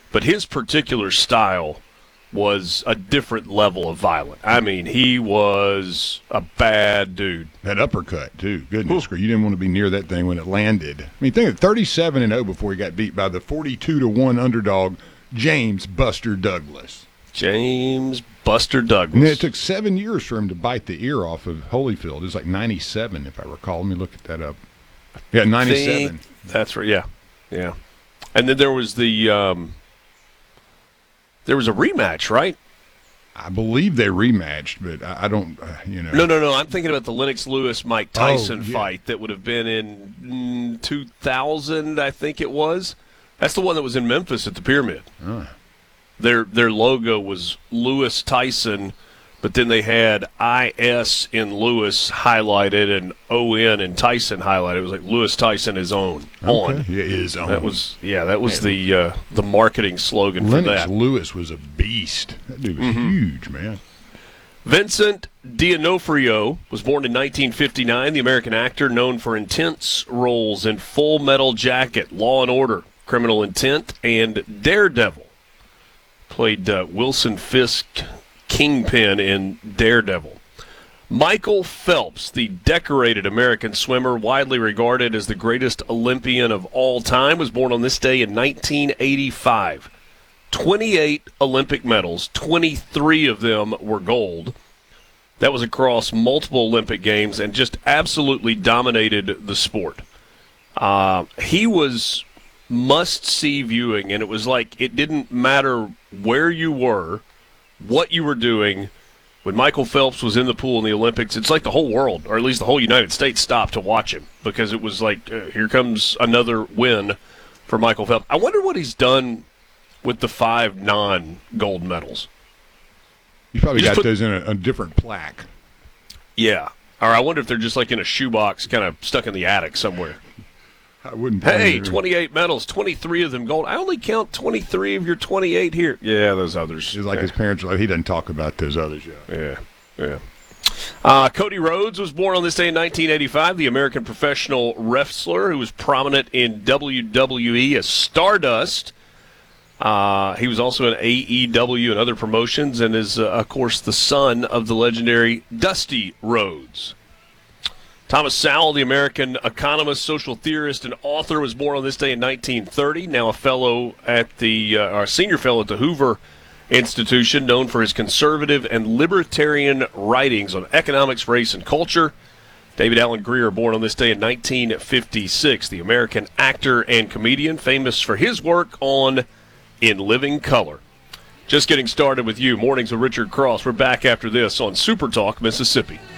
But his particular style was a different level of violent. I mean, he was a bad dude. That uppercut, too. Goodness gracious. You didn't want to be near that thing when it landed. I mean, think of 37-0 before he got beat by the 42-1 underdog, James Buster Douglas. James Buster Douglas. And it took 7 years for him to bite the ear off of Holyfield. It was like 97, if I recall. Let me look that up. Yeah, 97. That's right, yeah. Yeah. And then there was there was a rematch, right? I believe they rematched, but I don't, No. I'm thinking about the Lennox Lewis-Mike Tyson fight that would have been in 2000, I think it was. That's the one that was in Memphis at the Pyramid. Their logo was Lewis Tyson, but then they had IS in Lewis highlighted and ON in Tyson highlighted. It was like Lewis Tyson is on. Yeah, is on. That was the marketing slogan for that. Lennox Lewis was a beast. That dude was huge, man. Vincent D'Onofrio was born in 1959. The American actor known for intense roles in Full Metal Jacket, Law and Order, Criminal Intent, and Daredevil. Played Wilson Fisk, Kingpin in Daredevil. Michael Phelps, the decorated American swimmer, widely regarded as the greatest Olympian of all time, was born on this day in 1985. 28 Olympic medals, 23 of them were gold. That was across multiple Olympic games and just absolutely dominated the sport. He was must-see viewing, and it was like it didn't matter where you were, what you were doing. When Michael Phelps was in the pool in the Olympics, it's like the whole world, or at least the whole United States, stopped to watch him because it was like, here comes another win for Michael Phelps. I wonder what he's done with the 5 non-gold medals. You probably got those in a different plaque. Yeah. Or I wonder if they're just like in a shoebox kind of stuck in the attic somewhere. I wouldn't. Hey, 28 medals, 23 of them gold. I only count 23 of your 28 here. Yeah, those others. It's like his parents are like, he doesn't talk about those others yet. Yeah. Cody Rhodes was born on this day in 1985, the American professional wrestler who was prominent in WWE as Stardust. He was also in AEW and other promotions and is, of course, the son of the legendary Dusty Rhodes. Thomas Sowell, the American economist, social theorist, and author, was born on this day in 1930. Now a fellow at a senior fellow at the Hoover Institution, known for his conservative and libertarian writings on economics, race, and culture. David Alan Grier, born on this day in 1956, the American actor and comedian, famous for his work on In Living Color. Just getting started with you. Mornings with Richard Cross. We're back after this on Super Talk, Mississippi.